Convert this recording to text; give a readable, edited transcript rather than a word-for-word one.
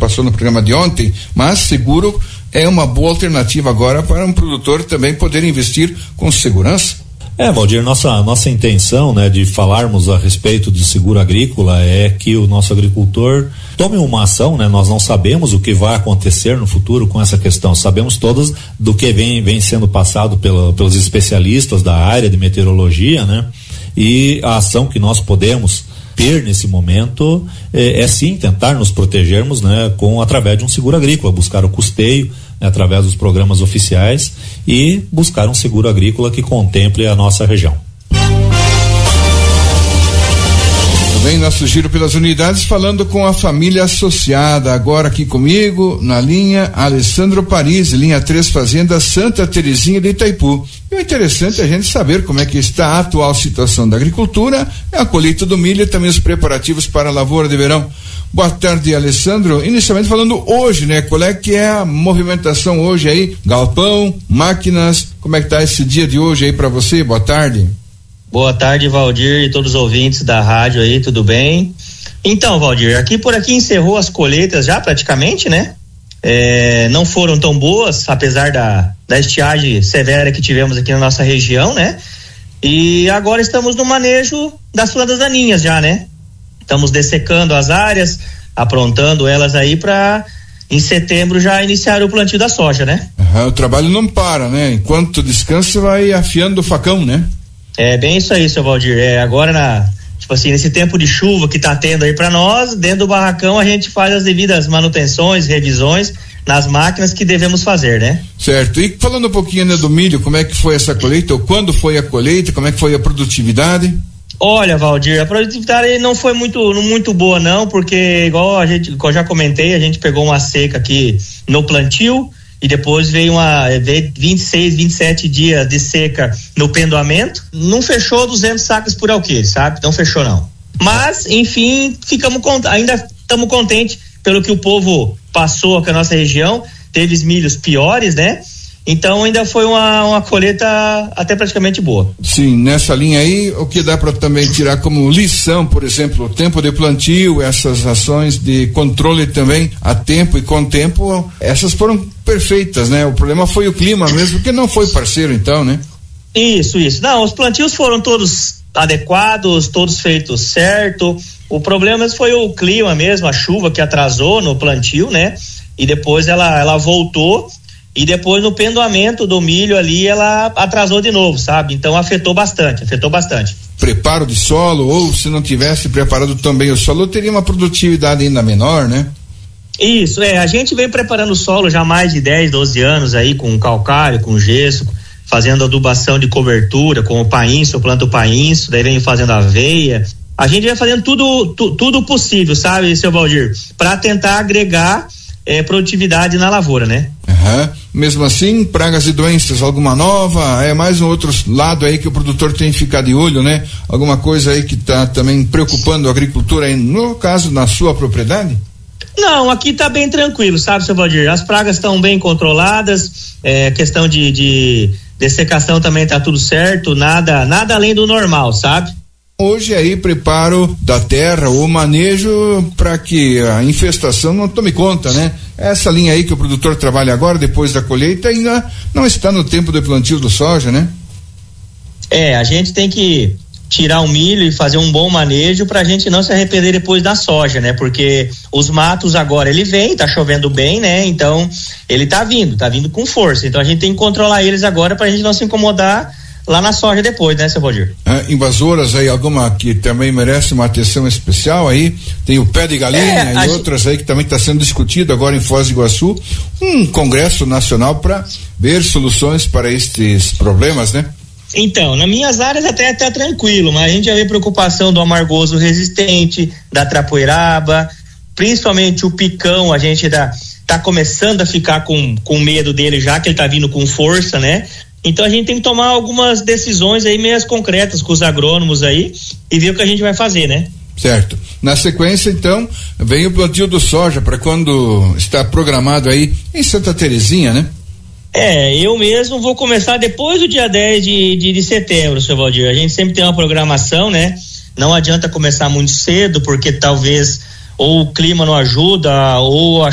passou no programa de ontem, mas seguro é uma boa alternativa agora para um produtor também poder investir com segurança. Valdir, nossa intenção, né, de falarmos a respeito de seguro agrícola é que o nosso agricultor tome uma ação, né? Nós não sabemos o que vai acontecer no futuro com essa questão, sabemos todos do que vem sendo passado pelos especialistas da área de meteorologia, né? E a ação que nós podemos ter nesse momento é sim tentar nos protegermos, né, através de um seguro agrícola, buscar o custeio, né, através dos programas oficiais e buscar um seguro agrícola que contemple a nossa região. Também nosso giro pelas unidades, falando com a família associada. Agora aqui comigo, na linha, Alessandro Parisi, linha 3, Fazenda Santa Terezinha de Itaipu. E o interessante é a gente saber como é que está a atual situação da agricultura, a colheita do milho e também os preparativos para a lavoura de verão. Boa tarde, Alessandro. Inicialmente falando hoje, né? Qual é que é a movimentação hoje aí? Galpão, máquinas, como é que tá esse dia de hoje aí para você? Boa tarde. Boa tarde, Valdir, e todos os ouvintes da rádio aí, tudo bem? Então, Valdir, por aqui encerrou as colheitas já praticamente, né? Não foram tão boas, apesar da estiagem severa que tivemos aqui na nossa região, né? E agora estamos no manejo das plantas daninhas já, né? Estamos dessecando as áreas, aprontando elas aí para em setembro já iniciar o plantio da soja, né? O trabalho não para, né? Enquanto descansa, vai afiando o facão, né? É bem isso aí, seu Valdir. Agora nesse tempo de chuva que tá tendo aí para nós, dentro do barracão a gente faz as devidas manutenções, revisões nas máquinas que devemos fazer, né? Certo. E falando um pouquinho, né, do milho, como é que foi essa colheita, ou quando foi a colheita, como é que foi a produtividade? Olha, Valdir, a produtividade não foi muito boa não, porque igual eu já comentei, a gente pegou uma seca aqui no plantio, e depois veio 26, 27 dias de seca no pendoamento. Não fechou 200 sacas por alqueire, sabe? Não fechou não. Mas, enfim, ainda estamos contentes pelo que o povo passou aqui na nossa região. Teve milhos piores, né? Então ainda foi uma colheita até praticamente boa. Sim, nessa linha aí, o que dá para também tirar como lição, por exemplo, o tempo de plantio, essas ações de controle também a tempo e com tempo, essas foram perfeitas, né? O problema foi o clima mesmo, que não foi parceiro então, né? Isso. Não, os plantios foram todos adequados, todos feitos certo. O problema foi o clima mesmo, a chuva que atrasou no plantio, né? E depois ela voltou. E depois no pendoamento do milho ali ela atrasou de novo, sabe? Então afetou bastante. Preparo de solo, ou se não tivesse preparado também o solo, teria uma produtividade ainda menor, né? Isso, a gente vem preparando o solo já há mais de 10, 12 anos aí com calcário, com gesso, fazendo adubação de cobertura, com o painço, eu planto o painço, daí vem fazendo aveia. A gente vai fazendo tudo possível, sabe, seu Valdir? Para tentar agregar produtividade na lavoura, né? Mesmo assim, pragas e doenças, alguma nova, mais um outro lado aí que o produtor tem que ficar de olho, né? Alguma coisa aí que tá também preocupando a agricultura aí, no caso, na sua propriedade? Não, aqui tá bem tranquilo, sabe, seu Valdir? As pragas estão bem controladas, questão de dessecação também tá tudo certo, nada além do normal, sabe? Hoje aí preparo da terra, o manejo para que a infestação não tome conta, né? Essa linha aí que o produtor trabalha agora, depois da colheita, ainda não está no tempo do plantio do soja, né? A gente tem que tirar o milho e fazer um bom manejo pra gente não se arrepender depois da soja, né? Porque os matos agora, ele vem, tá chovendo bem, né? Então, ele tá vindo com força. Então a gente tem que controlar eles agora pra gente não se incomodar lá na soja depois, né, seu Valdir? Invasoras aí, alguma que também merece uma atenção especial aí, tem o pé de galinha e outras aí que também está sendo discutido agora em Foz do Iguaçu, um congresso nacional para ver soluções para estes problemas, né? Então, nas minhas áreas até tá tranquilo, mas a gente já vê preocupação do amargoso resistente, da trapoeiraba, principalmente o picão, a gente tá começando a ficar com medo dele já que ele tá vindo com força, né? Então a gente tem que tomar algumas decisões aí meias concretas com os agrônomos aí e ver o que a gente vai fazer, né? Certo. Na sequência, então, vem o plantio do soja para quando está programado aí em Santa Terezinha, né? Eu mesmo vou começar depois do dia 10 de setembro, seu Valdir. A gente sempre tem uma programação, né? Não adianta começar muito cedo, porque talvez ou o clima não ajuda, ou a